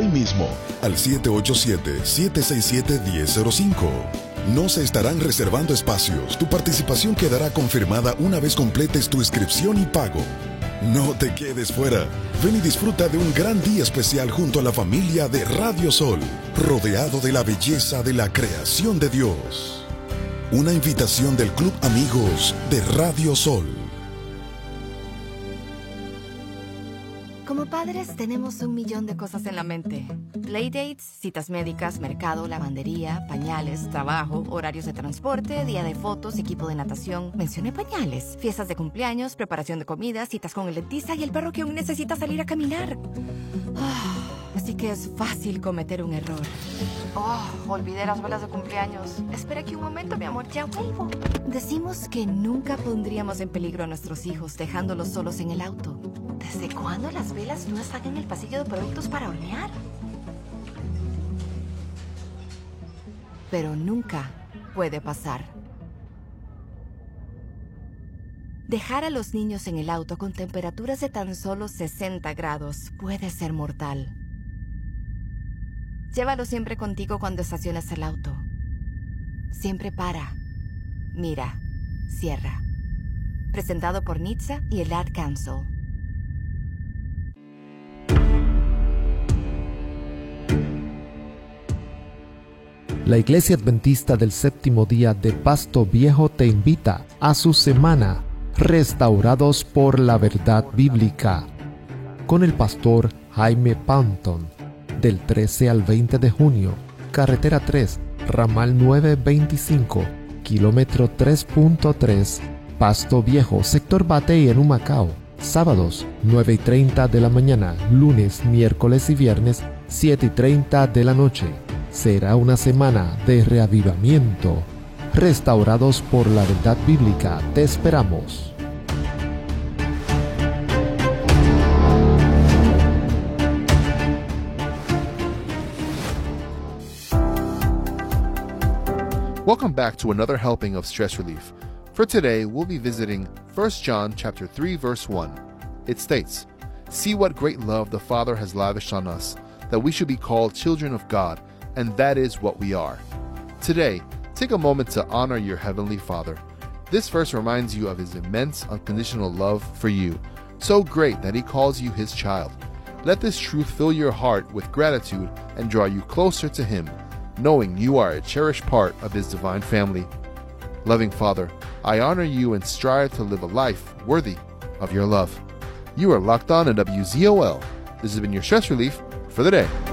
hoy mismo al 787-767-1005. No se estarán reservando espacios. Tu participación quedará confirmada una vez completes tu inscripción y pago. No te quedes fuera. Ven y disfruta de un gran día especial junto a la familia de Radio Sol, rodeado de la belleza de la creación de Dios. Una invitación del Club Amigos de Radio Sol. Como padres tenemos 1,000,000 de cosas en la mente. Playdates, citas médicas, mercado, lavandería, pañales, trabajo, horarios de transporte, día de fotos, equipo de natación. Mencioné pañales, fiestas de cumpleaños, preparación de comida, citas con el dentista y el perro que aún necesita salir a caminar. Así que es fácil cometer un error. Olvidé las velas de cumpleaños. Espera aquí un momento, mi amor, ya vuelvo. Decimos que nunca pondríamos en peligro a nuestros hijos dejándolos solos en el auto. ¿Desde cuándo las velas no están en el pasillo de productos para hornear? Pero nunca puede pasar. Dejar a los niños en el auto con temperaturas de tan solo 60 grados puede ser mortal. Llévalo siempre contigo cuando estaciones el auto. Siempre para, mira, cierra. Presentado por NHTSA y el Ad Council. La Iglesia Adventista del Séptimo Día de Pasto Viejo te invita a su semana Restaurados por la Verdad Bíblica, con el pastor Jaime Panton, del 13 al 20 de junio, carretera 3, ramal 925, kilómetro 3.3, Pasto Viejo, sector Batey en Humacao. Sábados 9:30 de la mañana, lunes, miércoles y viernes 7:30 de la noche. Será una semana de reavivamiento. Restaurados por la Verdad Bíblica, te esperamos. Welcome back to another helping of Stress Relief. For today, we'll be visiting 1 John chapter 3, verse 1. It states, "See what great love the Father has lavished on us, that we should be called children of God, and that is what we are." Today, take a moment to honor your Heavenly Father. This verse reminds you of His immense, unconditional love for you, so great that He calls you His child. Let this truth fill your heart with gratitude and draw you closer to Him, knowing you are a cherished part of His divine family. Loving Father, I honor you and strive to live a life worthy of your love. You are locked on at WZOL. This has been your Stress Relief for the day.